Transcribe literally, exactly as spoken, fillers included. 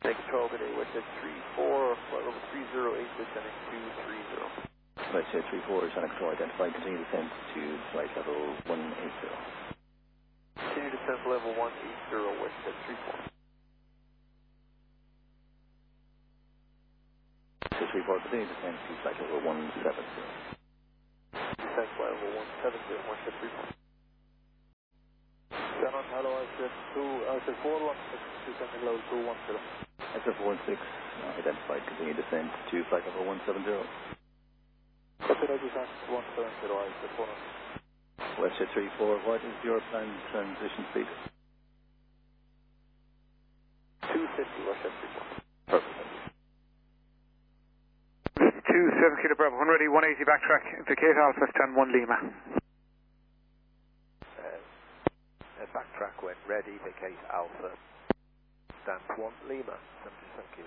Take control today, Westjet three four, flight level three zero eight, descending two three zero. Westjet three four, Sonic Control identified, continue descent to flight level one eighty. Continue descent level one eighty, Westjet three four. Westjet three four, continue descent to flight level one seventy. Descent flight level one seventy, Westjet three four. Shannon, hello, Westjet two, Westjet four one six, descending level two one zero. S F one six, uh, identified, continue descent to flight level one seventy. Copy that, descent one seventy, Westjet four one. Westjet three four, what is your planned transition speed? two fifty, Westjet three four. Perfect. two seven Kilo Bravo, one ready, one eighty backtrack, indicate Alpha, stand one Lima. Uh, backtrack when ready, indicate Alpha, stand one Lima, seventy-seven Kilo.